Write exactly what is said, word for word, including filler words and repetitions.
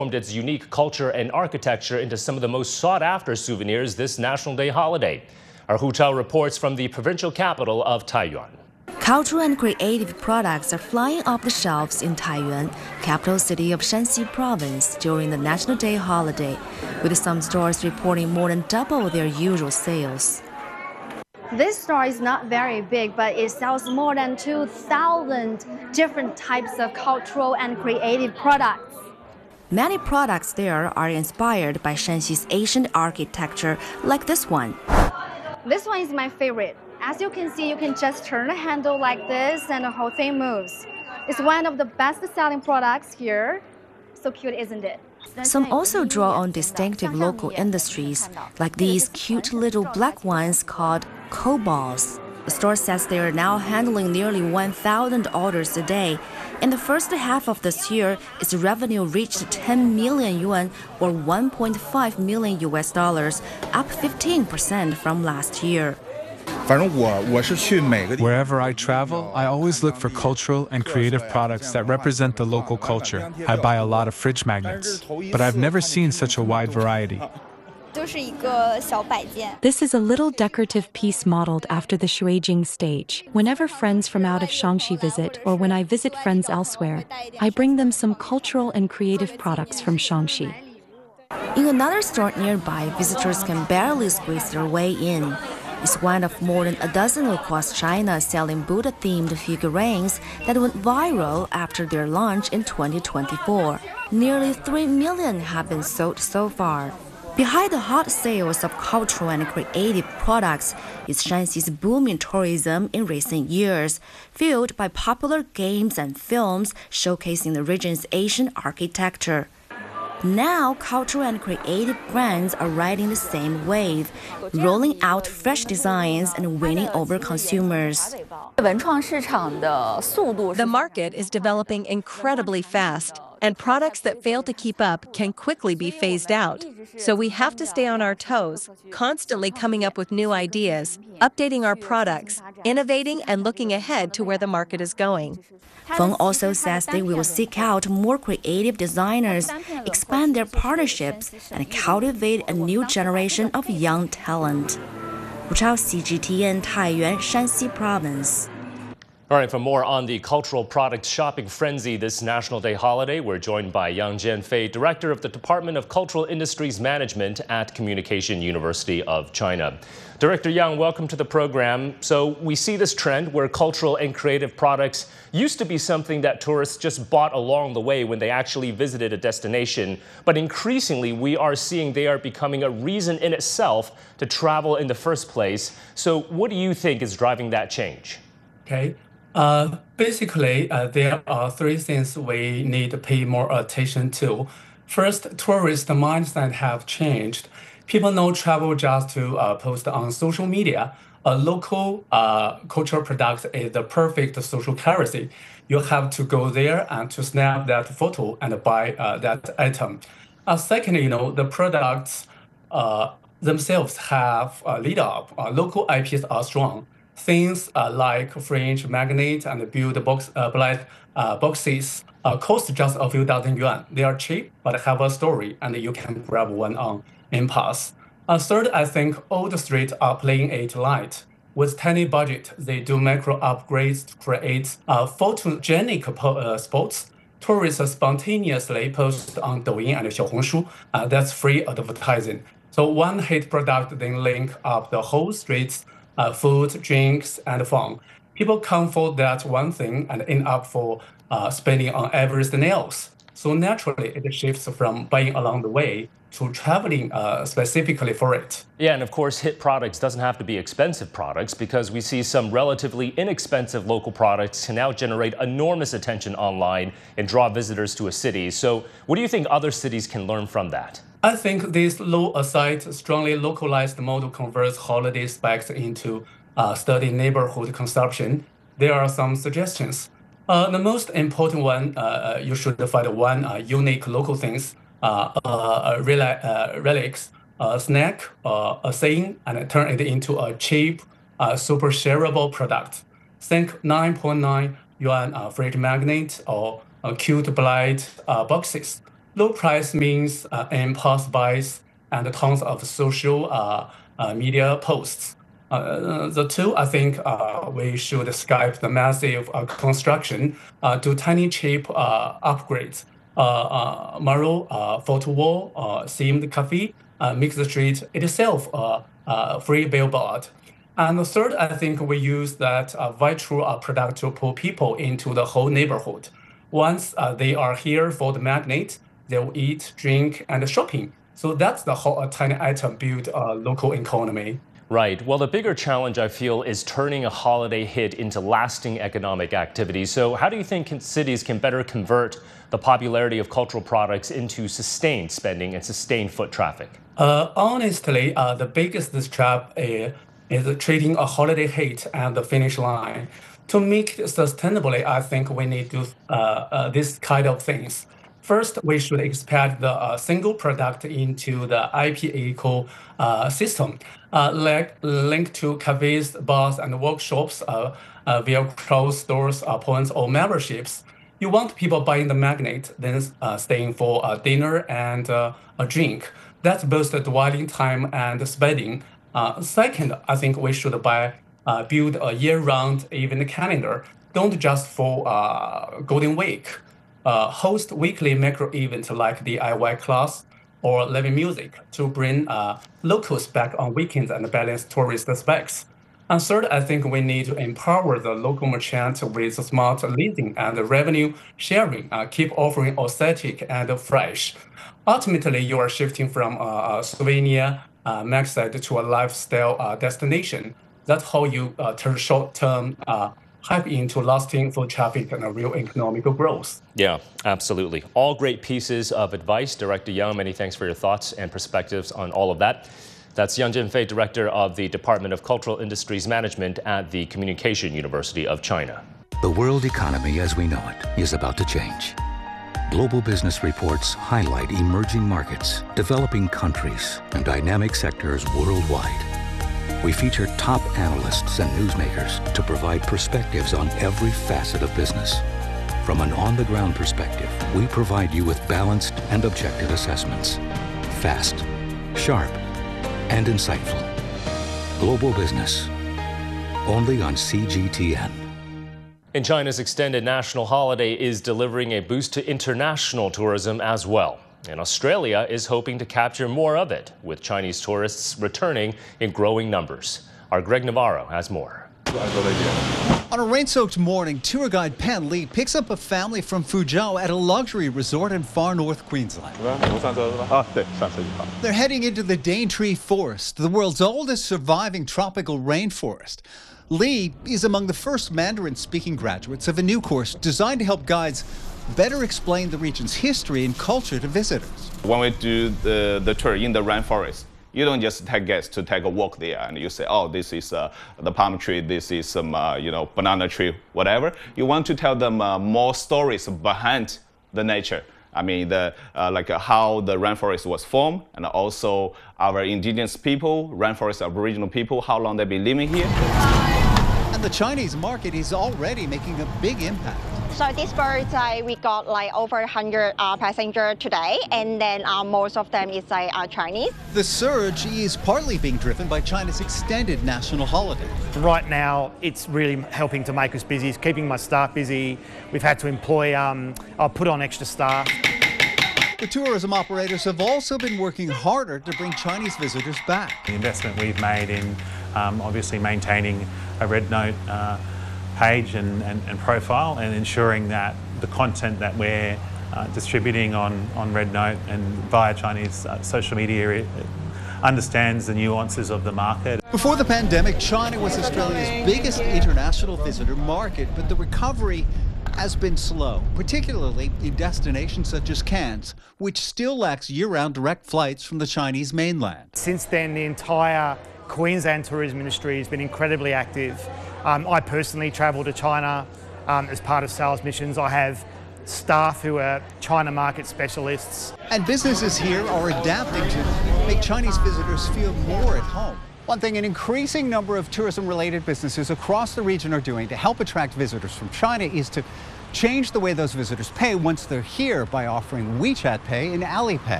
its unique culture and architecture into some of the most sought-after souvenirs this National Day holiday. Our Hu Chao reports from the provincial capital of Taiyuan. Cultural and creative products are flying off the shelves in Taiyuan, capital city of Shanxi province, during the National Day holiday, with some stores reporting more than double their usual sales. This store is not very big, but it sells more than two thousand different types of cultural and creative products. Many products there are inspired by Shanxi's ancient architecture, like this one. This one is my favorite. As you can see, you can just turn the handle like this and the whole thing moves. It's one of the best-selling products here. So cute, isn't it? Some also draw on distinctive local industries, like these cute little black ones called coballs. The store says they are now handling nearly one thousand orders a day. In the first half of this year, its revenue reached ten million yuan, or one point five million U S dollars, up fifteen percent from last year. Wherever I travel, I always look for cultural and creative products that represent the local culture. I buy a lot of fridge magnets, but I've never seen such a wide variety. This is a little decorative piece modeled after the Shuijing stage. Whenever friends from out of Shaanxi visit, or when I visit friends elsewhere, I bring them some cultural and creative products from Shaanxi. In another store nearby, visitors can barely squeeze their way in. It's one of more than a dozen across China selling Buddha-themed figurines that went viral after their launch in twenty twenty-four. Nearly three million have been sold so far. Behind the hot sales of cultural and creative products is Shanxi's booming tourism in recent years, fueled by popular games and films showcasing the region's ancient architecture. Now, cultural and creative brands are riding the same wave, rolling out fresh designs and winning over consumers. The market is developing incredibly fast, and products that fail to keep up can quickly be phased out. So we have to stay on our toes, constantly coming up with new ideas, updating our products, innovating, and looking ahead to where the market is going. Feng also says they will seek out more creative designers, expand their partnerships, and cultivate a new generation of young talent. Hu Chao, C G T N, Taiyuan, Shanxi Province. All right, for more on the cultural product shopping frenzy this National Day holiday, we're joined by Yang Jianfei, Director of the Department of Cultural Industries Management at Communication University of China. Director Yang, welcome to the program. So we see this trend where cultural and creative products used to be something that tourists just bought along the way when they actually visited a destination. But increasingly, we are seeing they are becoming a reason in itself to travel in the first place. So what do you think is driving that change? Okay. Uh, basically, uh, there are three things we need to pay more attention to. First, tourist mindset have changed. People now travel just to uh, post on social media. A local uh, cultural product is the perfect social currency. You have to go there and to snap that photo and buy uh, that item. Uh, second, you know, the products uh, themselves have uh, lead up. Uh, local I Ps are strong. Things uh, like fringe magnet and build box uh, black uh, boxes uh, cost just a few dozen yuan. They are cheap but have a story, and you can grab one on impulse. Uh, third, I think all the streets are playing it light. With tiny budget, they do macro upgrades to create uh, photogenic po- uh, spots. Tourists spontaneously post on Douyin and Xiaohongshu. Uh, that's free advertising. So one hit product then link up the whole streets. Uh, food, drinks, and fun. People come for that one thing and end up for uh, spending on everything else. So naturally, it shifts from buying along the way to traveling uh, specifically for it. Yeah, and of course, hit products doesn't have to be expensive products, because we see some relatively inexpensive local products can now generate enormous attention online and draw visitors to a city. So what do you think other cities can learn from that? I think this low-aside, strongly localized model converts holiday specs into uh, steady neighborhood consumption. There are some suggestions. Uh, the most important one, uh, you should find one uh, unique local things, uh, uh, rel- uh, relics, a snack, uh, a saying, and turn it into a cheap, uh, super shareable product. Think nine point nine yuan uh, fridge magnet or uh, cute blind uh, boxes. Low price means uh, impulse buys and tons of social uh, uh, media posts. Uh, the two, I think uh, we should Skype the massive uh, construction, uh, do tiny cheap uh, upgrades. Uh, uh, mural, uh, photo wall, uh, themed cafe, uh, mix the street itself, uh, uh, free billboard. And the third, I think we use that uh, virtual uh, product to pull people into the whole neighborhood. Once uh, they are here for the magnet, they'll eat, drink, and shopping. So that's the whole uh, tiny item build uh, local economy. Right. Well, the bigger challenge, I feel, is turning a holiday hit into lasting economic activity. So how do you think cities can better convert the popularity of cultural products into sustained spending and sustained foot traffic? Uh, honestly, uh, the biggest trap is, is treating a holiday hit at the finish line. To make it sustainably, I think we need to do uh, uh, this kind of things. First, we should expand the uh, single product into the I P eco uh, system, uh, like linked to cafes, bars, and workshops uh, uh, via closed stores, uh, points, or memberships. You want people buying the magnet, then uh, staying for a dinner and uh, a drink. That's both the dwelling time and spending. Uh, second, I think we should buy, uh, build a year-round event calendar. Don't just for uh, Golden Week. Uh, host weekly macro events like D I Y class or live music to bring uh, locals back on weekends and balance tourist specs. And third, I think we need to empower the local merchant with smart leasing and revenue sharing, uh, keep offering authentic and fresh. Ultimately, you are shifting from a, a souvenir uh, magazine to a lifestyle uh, destination. That's how you uh, turn short-term uh, hype into lasting foot traffic and a real economic growth. Yeah, absolutely. All great pieces of advice. Director Yang, many thanks for your thoughts and perspectives on all of that. That's Yang Jianfei, Director of the Department of Cultural Industries Management at the Communication University of China. The world economy as we know it is about to change. Global business reports highlight emerging markets, developing countries, and dynamic sectors worldwide. We feature top analysts and newsmakers to provide perspectives on every facet of business. From an on-the-ground perspective, we provide you with balanced and objective assessments. Fast, sharp, and insightful. Global Business, only on C G T N. And China's extended national holiday is delivering a boost to international tourism as well. And Australia is hoping to capture more of it, with Chinese tourists returning in growing numbers. Our Greg Navarro has more. On a rain-soaked morning, tour guide Pan Li picks up a family from Fuzhou at a luxury resort in far north Queensland. They're heading into the Daintree Forest, the world's oldest surviving tropical rainforest. Li is among the first Mandarin-speaking graduates of a new course designed to help guides better explain the region's history and culture to visitors. When we do the, the tour in the rainforest, you don't just take guests to take a walk there and you say, oh, this is uh, the palm tree, this is some, uh, you know, banana tree, whatever. You want to tell them uh, more stories behind the nature. I mean, the, uh, like uh, how the rainforest was formed, and also our indigenous people, rainforest Aboriginal people, how long they've been living here. And the Chinese market is already making a big impact. So this bird, uh, we got like over one hundred uh, passengers today, and then uh, most of them is like uh, Chinese. The surge is partly being driven by China's extended national holiday. Right now, it's really helping to make us busy. It's keeping my staff busy. We've had to employ, um, I'll put on extra staff. The tourism operators have also been working harder to bring Chinese visitors back. The investment we've made in um, obviously maintaining a Red Note uh, page and, and, and profile, and ensuring that the content that we're uh, distributing on, on Red Note and via Chinese uh, social media it, it understands the nuances of the market. Before the pandemic, China was Australia's biggest international visitor market, but the recovery has been slow, particularly in destinations such as Cairns, which still lacks year-round direct flights from the Chinese mainland. Since then, the entire Queensland tourism industry has been incredibly active. Um, I personally travel to China um, as part of sales missions. I have staff who are China market specialists. And businesses here are adapting to make Chinese visitors feel more at home. One thing an increasing number of tourism-related businesses across the region are doing to help attract visitors from China is to change the way those visitors pay once they're here by offering WeChat Pay and Alipay.